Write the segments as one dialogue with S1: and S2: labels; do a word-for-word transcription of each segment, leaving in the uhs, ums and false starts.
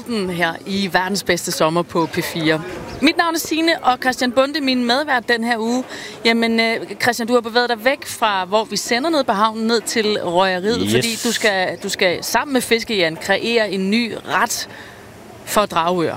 S1: aften her i verdens bedste sommer på P fire. Mit navn er Signe, og Christian Bonde, min medvært den her uge. Jamen, Christian, du har bevæget dig væk fra, hvor vi sender ned på havnen, ned til røgeriet, yes. Fordi du skal, du skal sammen med Fiske-Jan kreere en ny ret for Dragør.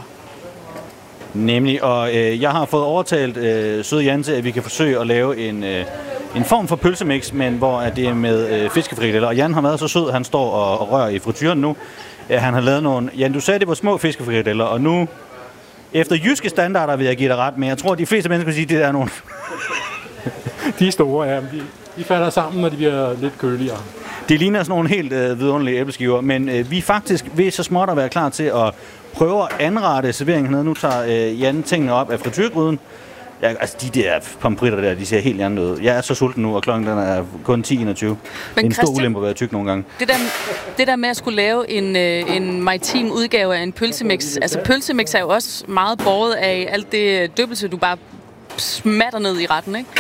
S2: Nemlig, og øh, jeg har fået overtalt øh, søde Jan til, at vi kan forsøge at lave en, øh, en form for pølsemix, men hvor at det er med øh, fiskefrikadeller. Og Jan har været så sød, han står og, og rører i frityren nu. Ja, han har lavet nogle... Jan, du sagde, det var små fiskefrikadeller, og nu... Efter jyske standarder vil jeg give dig ret, men jeg tror, at de fleste mennesker vil sige, at det er nogle...
S3: De er store, ja. De, de falder sammen, når de bliver lidt køligere.
S2: Det ligner sådan nogle helt øh, vidunderlige æbleskiver, men øh, vi er faktisk ved så småt at være klar til at prøve at anrette serveringen hernede. Nu tager øh, Jan tingene op af frityrgryden. Ja, altså, de der pomfritter der, de ser helt andet ud. Jeg er så sulten nu, og klokken den er kun ti enogtyve. Men en stor ulempe at være tyk nogle gange.
S1: Det der, det der med at skulle lave en, øh, en maritim udgave af en pølsemix. Altså, pølsemix er jo også meget båret af alt det døbelse, du bare smatter ned i retten, ikke?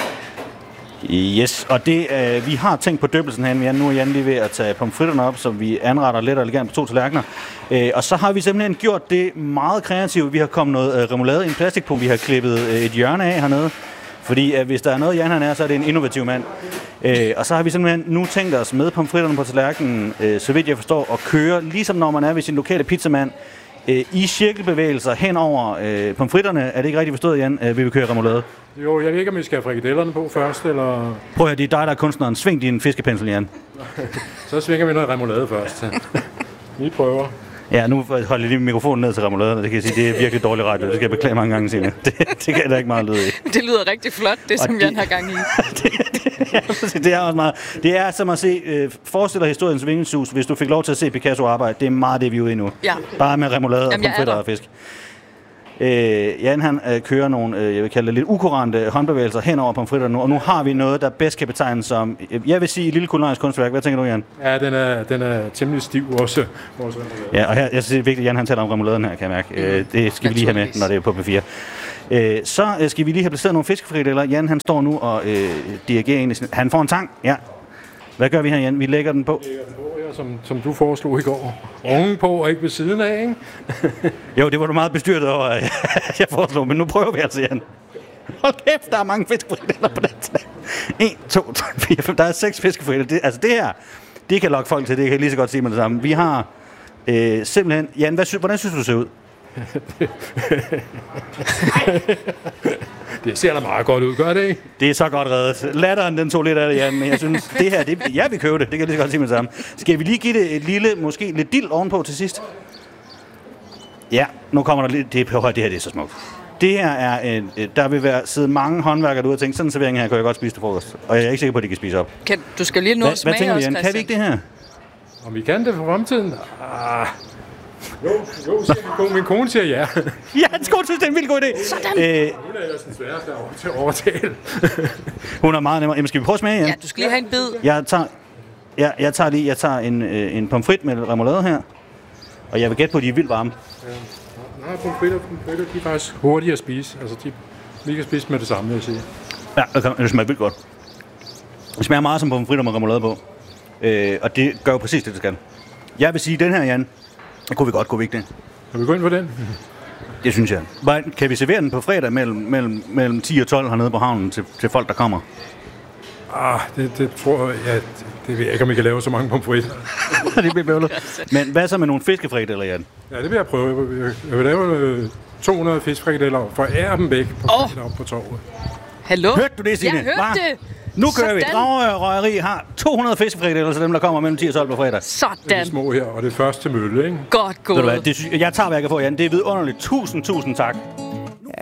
S2: Yes, og det, øh, vi har tænkt på døbelsen her. Nu er Jan lige ved at tage pomfritterne op, så vi anretter lidt og elegant på to tallerkener. Øh, og så har vi simpelthen gjort det meget kreativt. Vi har kommet noget øh, remoulade i en plastikpung. Vi har klippet øh, et hjørne af hernede. Fordi øh, hvis der er noget, Jan han er, så er det en innovativ mand. Øh, og så har vi simpelthen nu tænkt os med pomfritterne på tallerkenen, øh, så vidt jeg forstår, at køre, ligesom når man er ved sin lokale pizzamand, øh, i cirkelbevægelser hen over øh, pomfritterne. Er det ikke rigtigt forstået, Jan? Øh, vi vil køre remoulade.
S3: Jo, jeg ved ikke, om vi skal have frikadellerne på først, eller...
S2: Prøv at det er dig, der er kunstneren. Sving din fiskepensel, Jan.
S3: Så svinger vi noget remoulade først. Vi prøver.
S2: Ja, nu holder jeg lige mikrofonen ned til remouladen, og det kan jeg sige, det er virkelig dårlig radio. Det skal jeg beklage mange gange, Signe. Det, det kan der ikke meget lyde i.
S1: Det lyder rigtig flot, det som Jan har gang i.
S2: det, det, det er også meget. Det er som at se, øh, forestiller historiens vingesus, hvis du fik lov til at se Picasso arbejde. Det er meget det, vi er ude i nu.
S1: Ja.
S2: Bare med remoulade og pomfritter og fisk. Øh, Jan han øh, kører nogle, øh, jeg vil kalde det lidt ukurante håndbevægelser hen over pomfritterne nu, og nu har vi noget, der bedst kan betegnes som, øh, jeg vil sige, et lille kulinarisk kunstværk. Hvad tænker du, Jan?
S3: Ja, den er, den er temmelig stiv også, vores remoulade.
S2: Ja, og her, jeg synes, det er vigtigt, at Jan han taler om remouladen her, kan jeg mærke. Mm. Øh, det skal vi lige have med, når det er på P fire. Øh, så øh, skal vi lige have placeret nogle fiskefrikadeller. Jan han står nu og øh, dirigerer ind i sin... Han får en tang, ja. Hvad gør vi her, Jan? Vi lægger den på.
S3: Vi lægger den på, ja, som, som du foreslog i går. Oven på og ikke ved siden af, ikke?
S2: Jo, det var du meget bestyrtet over, at jeg foreslog, men nu prøver vi altså, Jan. Hold kæft, der er mange fiskefrikadeller på den slag. en, to, tre, fire, fem. Der er seks fiskefrikadeller. Altså det her, det kan lokke folk til, det kan jeg lige så godt sige med det samme. Vi har øh, simpelthen... Jan, hvad sy- hvordan synes du, det ser ud?
S3: Det ser da meget godt ud, gør det ikke?
S2: Det er så godt reddet. Latteren, den tog lidt af det, Jan, men jeg synes, det her, det, ja, vi køber det. Det kan jeg lige så godt sige med det samme. Skal vi lige give det et lille, måske lidt dild ovenpå til sidst? Ja, nu kommer der lidt... Det, det her, det er så smukt. Det her er... En, der vil være sidde mange håndværkere derude og tænke, sådan en servering her kan jeg godt spise til frokost. Og jeg er ikke sikker på, at de kan spise op.
S1: Kan, du skal lige nå at smage.
S2: Hvad tænker vi, Jan? Kan vi ikke det her?
S3: Om vi kan det for fremtiden? Ah... Jo, jo, siger min, min kone siger ja.
S2: Ja, hans kone synes, det er en vildt god idé.
S1: Sådan.
S3: Øh, hun er ellers den sværeste til at overtale.
S2: Hun er meget nemmere. Jamen, skal vi prøve at smage, Jan?
S1: Ja, du skal lige have en bid.
S2: Jeg tager, ja, jeg tager lige jeg tager en, øh, en pomfrit med remoulade her. Og jeg vil gætte på, at de er vildt varme.
S3: Ja. Nej, pomfritter, pomfritter, de er faktisk hurtige at spise. Altså, de, vi kan spise med det samme, vil jeg sige.
S2: Ja, okay. Det smager vildt godt. Det smager meget som pomfritter med remoulade på. Øh, og det gør jo præcis det, det skal. Jeg vil sige, den her, Jan, så kunne vi godt gå væk det.
S3: Kan vi gå ind på den?
S2: Det synes jeg. Kan vi servere den på fredag mellem, mellem, mellem ti og tolv hernede på havnen til, til folk, der kommer?
S3: Ah, det, det tror jeg... Ja, det, det ved jeg ikke, om vi kan lave så mange pomfritter.
S2: Det bliver bøvlet. Men hvad så med nogle fiskefrikadeller, Jan?
S3: Ja, det vil jeg prøve. Jeg, jeg vil lave øh, to hundrede fiskefrikadeller og forære dem væk på, oh. op på torvet.
S1: Hallo?
S2: Hørte du det, Signe?
S1: Jeg hørte
S2: Hva?
S1: det.
S2: Nu kører
S1: Sådan.
S2: vi. Dragør Røgeri har to hundrede fiskefrikadeller til dem, der kommer mellem ti og tolv på fredag.
S1: Sådan.
S3: Det er de små her, og det er først til mølle, ikke?
S1: Godt gået.
S2: Ved du hvad? Det, jeg tager, hvad jeg kan få, Jan. Det er vidunderligt. Tusind, tusind tak.